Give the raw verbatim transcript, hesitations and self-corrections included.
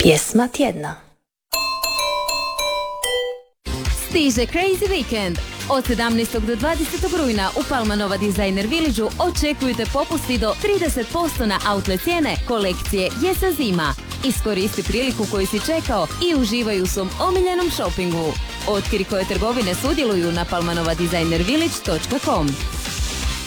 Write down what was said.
Pjesma tjedna. Stiže Crazy Weekend. Od sedamnaestog do dvadesetog rujna u Palma Nova Designer Villageu očekujte popusti do trideset posto na outlet cijene kolekcije Jesen zima. Iskoristi priliku koju si čekao i uživaj u svom omiljenom shoppingu. Otkri koje trgovine sudjeluju na palmanovadesignervillage točka com.